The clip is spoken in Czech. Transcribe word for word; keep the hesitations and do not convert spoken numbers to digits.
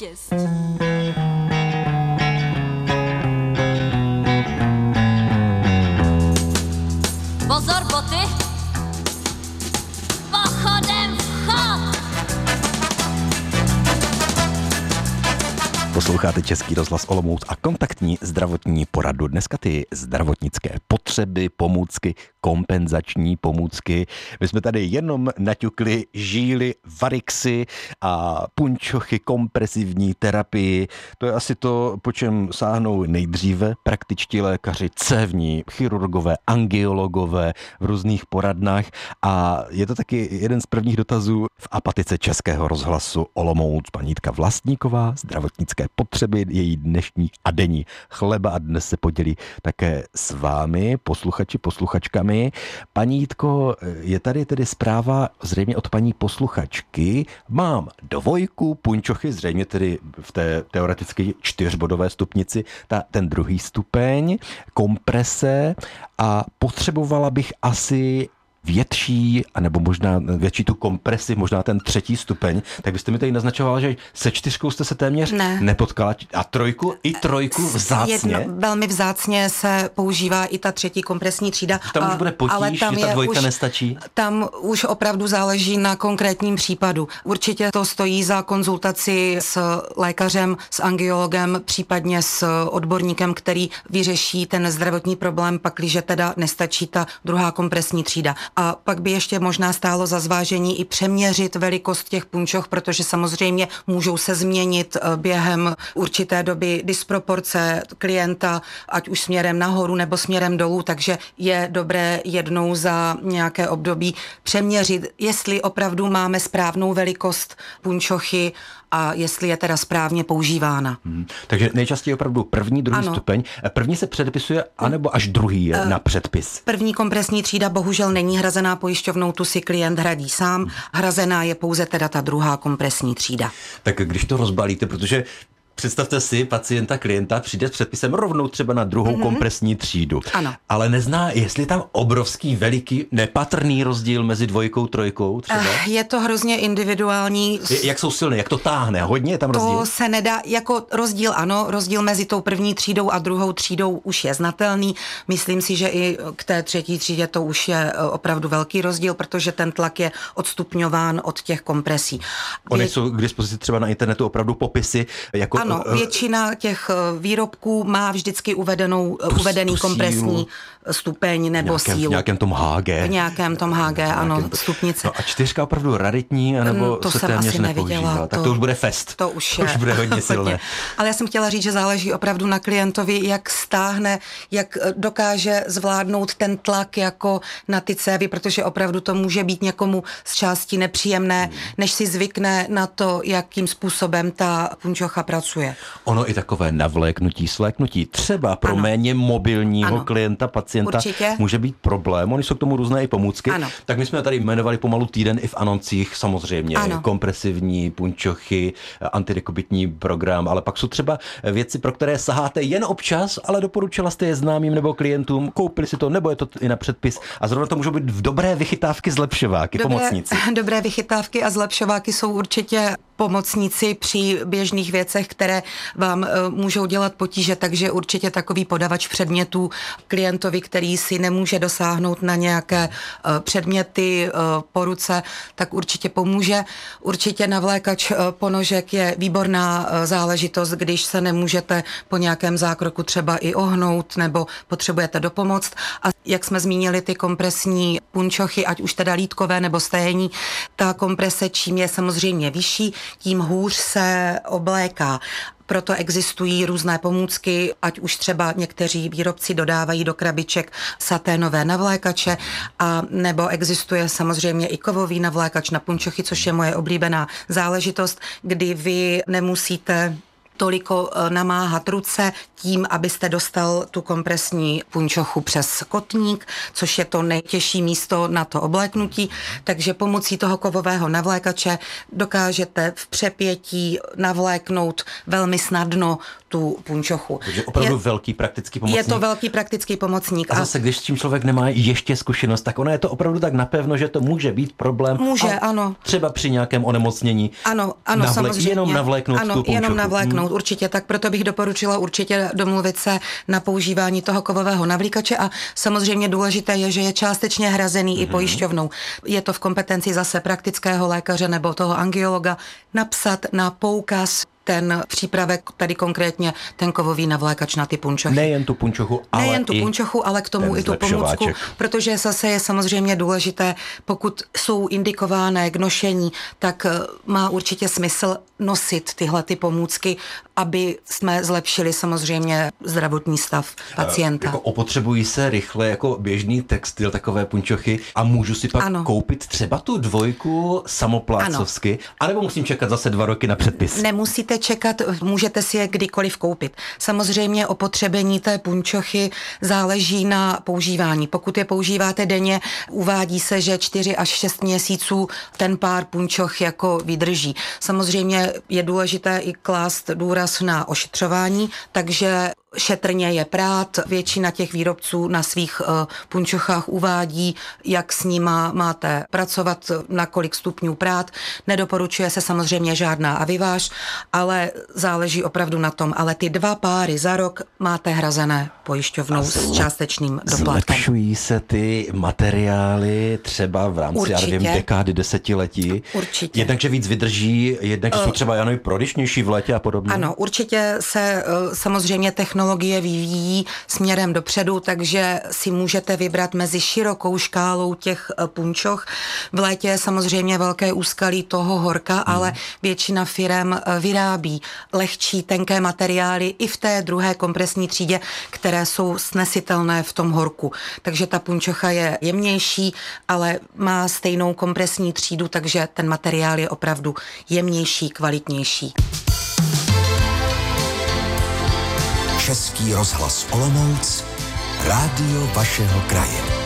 Yes. Pozor, boty! Pochodem vchod! Posloucháte Český rozhlas Olomouc a kontaktní zdravotní poradu. Dneska ty zdravotnické potřeby, pomůcky, kompenzační pomůcky. My jsme tady jenom naťukli žíly, varixy a punčochy, kompresivní terapii. To je asi to, po čem sáhnou nejdříve praktičtí lékaři, cévní, chirurgové, angiologové v různých poradnách. A je to taky jeden z prvních dotazů v apatice Českého rozhlasu Olomouc. Paní Jitka Vlastníková, zdravotnické potřeby, její dnešní a denní chleba, a dnes se podělí také s vámi, posluchači, posluchačkami. Paní Jitko, je tady tedy zpráva zřejmě od paní posluchačky. Mám dvojku, punčochy, zřejmě tedy v té teoreticky čtyřbodové stupnici, ta, ten druhý stupeň, komprese, a potřebovala bych asi větší, anebo možná větší tu kompresi, možná ten třetí stupeň, tak byste mi tady naznačovala, že se čtyřkou jste se téměř ne. nepotkala. A trojku i trojku vzácně? Jedno, velmi vzácně se používá i ta třetí kompresní třída. Tam už bude potíž, ale tam že ta dvojka už, nestačí? Tam už opravdu záleží na konkrétním případu. Určitě to stojí za konzultaci s lékařem, s angiologem, případně s odborníkem, který vyřeší ten zdravotní problém, pakliže teda nestačí ta druhá kompresní třída. A pak by ještě možná stálo za zvážení i přeměřit velikost těch punčoch, protože samozřejmě můžou se změnit během určité doby disproporce klienta, ať už směrem nahoru nebo směrem dolů, takže je dobré jednou za nějaké období přeměřit, jestli opravdu máme správnou velikost punčochy a jestli je teda správně používána. Hmm. Takže nejčastěji opravdu první, druhý ano. stupeň. První se předepisuje, anebo až druhý je uh, na předpis? První kompresní třída bohužel není hrazená pojišťovnou, tu si klient hradí sám. Hmm. Hrazená je pouze teda ta druhá kompresní třída. Tak když to rozbalíte, protože představte si, pacienta, klienta přijde s předpisem rovnou třeba na druhou mm-hmm. kompresní třídu. Ano. Ale nezná, jestli tam obrovský, veliký, nepatrný rozdíl mezi dvojkou, trojkou třeba? Je to hrozně individuální. Je, jak jsou silné, jak to táhne? Hodně je tam rozdíl? To se nedá, jako rozdíl ano, rozdíl mezi tou první třídou a druhou třídou už je znatelný. Myslím si, že i k té třetí třídě to už je opravdu velký rozdíl, protože ten tlak je odstupňován od těch kompresí. Ony Vě... jsou k dispozici třeba na internetu opravdu popisy, jako ano, většina těch výrobků má vždycky uvedenou, tu, uvedený tu kompresní sílu. stupeň nebo nějakém, sílu. V nějakém tom H G. V nějakém tom H G, ano, nějakém... stupnice. No a čtyřka opravdu raritní, anebo to se jsem téměř asi nepoužívá. Neviděla, tak to, to už bude fest. To už, to je, už bude hodně silné. Hodně. Ale já jsem chtěla říct, že záleží opravdu na klientovi, jak stáhne, jak dokáže zvládnout ten tlak jako na ty cévy, protože opravdu to může být někomu z části nepříjemné, hmm. než si zvykne na to, jakým způsobem ta punčocha pracuje. Ono i takové navléknutí, sléknutí, třeba pro ano. méně mobilního ano. klienta, pacienta, určitě. Může být problém. Oni jsou k tomu různé i pomůcky. Ano. Tak my jsme tady jmenovali pomalu týden i v anoncích, samozřejmě ano. kompresivní punčochy, antidekubitní program, ale pak jsou třeba věci, pro které saháte jen občas, ale doporučila jste je známým nebo klientům, koupili si to, nebo je to i na předpis, a zrovna to můžou být v dobré vychytávky, zlepšováky, dobré, pomocníci. Dobré vychytávky a zlepšováky jsou určitě pomocníci při běžných věcech, které vám uh, můžou dělat potíže, takže určitě takový podavač předmětů klientovi, který si nemůže dosáhnout na nějaké uh, předměty uh, po ruce, tak určitě pomůže. Určitě navlékač uh, ponožek je výborná uh, záležitost, když se nemůžete po nějakém zákroku třeba i ohnout nebo potřebujete dopomoct. A jak jsme zmínili, ty kompresní punčochy, ať už teda lítkové nebo stéjení, ta komprese čím je samozřejmě vyšší, tím hůř se obléká. Proto existují různé pomůcky, ať už třeba někteří výrobci dodávají do krabiček saténové navlékače, a nebo existuje samozřejmě i kovový navlékač na punčochy, což je moje oblíbená záležitost, kdy vy nemusíte toliko namáhat ruce tím, abyste dostal tu kompresní punčochu přes kotník, což je to nejtěžší místo na to obléknutí, takže pomocí toho kovového navlékače dokážete v přepětí navléknout velmi snadno tu punčochu. Takže opravdu je, velký praktický pomocník. Je to velký praktický pomocník. A zase, když s tím člověk nemá ještě zkušenost, tak ono je to opravdu tak napevno, že to může být problém. Může, ano. Třeba při nějakém onemocnění. Ano, ano, navle- samozřejmě. Jenom navléknout ano, tu punčochu. jenom navléknout, hmm. určitě. Tak proto bych doporučila určitě domluvit se na používání toho kovového navlíkače a samozřejmě důležité je, že je částečně hrazený hmm. i pojišťovnou. Je to v kompetenci zase praktického lékaře nebo toho angiologa napsat na poukaz ten přípravek, tady konkrétně ten kovový navlékač na ty punčochy. Nejen tu punčochu, ale Nejen tu i punčochu, ale k tomu i tu pomůcku, protože zase je samozřejmě důležité, pokud jsou indikované k nošení, tak má určitě smysl nosit tyhle ty pomůcky, aby jsme zlepšili samozřejmě zdravotní stav pacienta. Jako opotřebují se rychle jako běžný textil takové punčochy a můžu si pak ano. koupit třeba tu dvojku samoplácovsky, anebo musím čekat zase dva roky na předpis? Nemusíte čekat, můžete si je kdykoliv koupit. Samozřejmě opotřebení té punčochy záleží na používání. Pokud je používáte denně, uvádí se, že čtyři až šest měsíců ten pár punčoch jako vydrží. Samozřejmě je důležité i klást důraz na ošetřování, takže šetrně je prát. Většina těch výrobců na svých uh, punčochách uvádí, jak s nima máte pracovat, na kolik stupňů prát. Nedoporučuje se samozřejmě žádná aviváž, ale záleží opravdu na tom. Ale ty dva páry za rok máte hrazené pojišťovnou s částečným doplatkem. Zlepšují se ty materiály třeba v rámci, já nevím, dekády, desetiletí? Určitě. Jednakže víc vydrží, jednakže uh, jsou třeba, já nevím, prodyšnější v létě a podobně? Ano, určitě se uh, samozřejmě technologie Technologie vyvíjí směrem dopředu, takže si můžete vybrat mezi širokou škálou těch punčoch. V létě je samozřejmě velké úskalí toho horka, hmm. ale většina firem vyrábí lehčí, tenké materiály i v té druhé kompresní třídě, které jsou snesitelné v tom horku. Takže ta punčocha je jemnější, ale má stejnou kompresní třídu, takže ten materiál je opravdu jemnější, kvalitnější. Český rozhlas Olomouc, rádio vašeho kraje.